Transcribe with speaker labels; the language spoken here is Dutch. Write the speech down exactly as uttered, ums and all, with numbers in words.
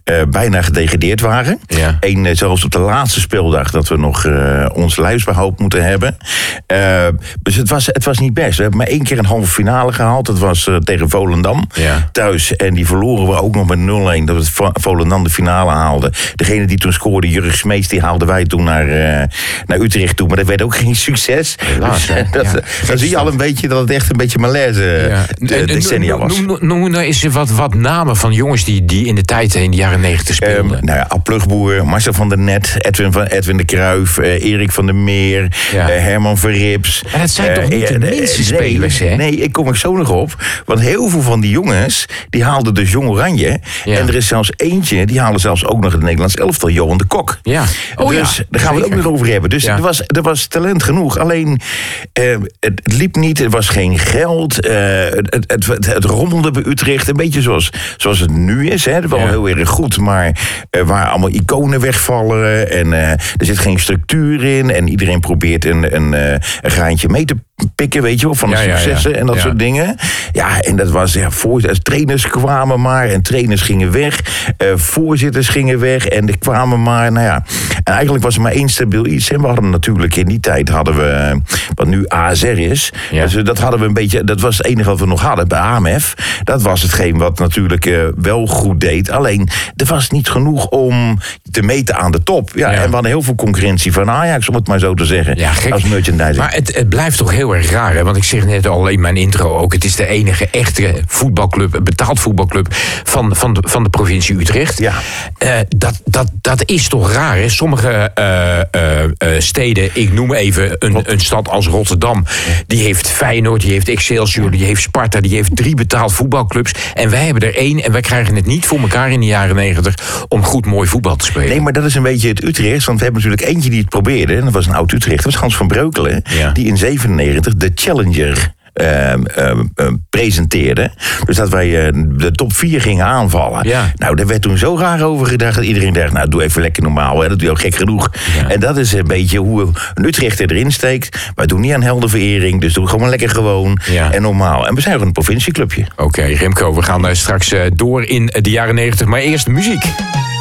Speaker 1: uh, bijna gedegradeerd waren.
Speaker 2: Ja.
Speaker 1: Eén, uh, zelfs op de laatste speeldag dat we nog uh, ons lijfsbehoud moeten hebben. Uh, dus het was, het was niet best. We hebben maar één keer een halve finale gehaald. Dat was uh, tegen Volendam
Speaker 2: ja.
Speaker 1: thuis. En die verloren we ook nog met nul-een. Dat we Volendam de finale haalden. Degene die toen scoorde, Jurgen Smeets, die haalden wij toen naar, uh, naar Utrecht toe. Maar dat werd ook geen succes.
Speaker 2: Helaas,
Speaker 1: dus, dat,
Speaker 2: ja.
Speaker 1: Dan zie je al een beetje dat het echt een beetje malaise ja. de, decennia was.
Speaker 2: Noem, noem, noem nou eens wat, wat namen van jongens die, die in de tijd in de jaren negentig speelden.
Speaker 1: Um, nou ja, Ab Plugboer, Marcel van der Net, Edwin, van, Edwin de Cruijff, uh, Erik van der Meer, ja. uh, Herman Verrips.
Speaker 2: En dat zijn uh, toch niet de uh, minste uh, spelers,
Speaker 1: nee,
Speaker 2: hè?
Speaker 1: Nee, ik kom er zo nog op. Want heel veel van die jongens, die haalden dus Jong Oranje. Ja. En er is zelfs eentje, die haalde zelfs ook nog het Nederlands elftal, Johan de Kok.
Speaker 2: Ja. Oh,
Speaker 1: dus
Speaker 2: ja.
Speaker 1: daar gaan we het ook nog over hebben. Dus ja. er, was, er was talent genoeg. Alleen, uh, het liep niet, er was geen geld. Uh, het, het, het, het rommelde bij Utrecht. Een beetje zoals, zoals het nu is. Hè. Wel ja. heel erg goed, maar uh, waar allemaal iconen wegvallen. En uh, er zit geen structuur in. En iedereen probeert een, een, uh, een graantje mee te pikken, weet je wel, van de ja, successen ja, ja. en dat ja. soort dingen. Ja, en dat was, ja, voor, trainers kwamen maar en trainers gingen weg. Uh, voorzitters gingen weg en er kwamen maar, nou ja. En eigenlijk was er maar één stabiel iets. En we hadden natuurlijk in die tijd, hadden we, wat nu A S R is. Ja. Dus dat hadden we een beetje, dat was het enige wat we nog hadden bij A M F. Dat was hetgeen wat natuurlijk uh, wel goed deed. Alleen, er was niet genoeg om te meten aan de top. Ja, ja. En we hadden heel veel concurrentie van Ajax, om het maar zo te zeggen.
Speaker 2: Ja, gek.
Speaker 1: Als merchandising.
Speaker 2: Maar het, het blijft toch heel erg raar, hè? Want ik zeg net al in mijn intro ook, het is de enige echte voetbalclub, betaald voetbalclub van, van, de, van de provincie Utrecht.
Speaker 1: Ja.
Speaker 2: Uh, dat, dat, dat is toch raar, hè? Sommige uh, uh, uh, steden, ik noem even een, een stad als Rotterdam, die heeft Feyenoord, die heeft Excelsior, die heeft Sparta, die heeft drie betaald voetbalclubs. En wij hebben er één en wij krijgen het niet voor elkaar in de jaren negentig om goed mooi voetbal te spelen.
Speaker 1: Nee, maar dat is een beetje het Utrecht, want we hebben natuurlijk eentje die het probeerde, en dat was een oud Utrecht, dat was Hans van Breukelen, ja. die in zevenennegentig de Challenger Uh, uh, uh, presenteerde. Dus dat wij uh, de top vier gingen aanvallen. Ja. Nou, daar werd toen zo raar over gedacht dat iedereen dacht, nou, doe even lekker normaal, hè. Dat doe je ook gek genoeg. Ja. En dat is een beetje hoe een Utrechter erin steekt. Wij doen niet aan heldenverering, dus doen we gewoon lekker gewoon ja. en normaal. En we zijn gewoon een provincieclubje.
Speaker 2: Oké, okay, Remco, we gaan uh, straks uh, door in de jaren negentig, maar eerst muziek.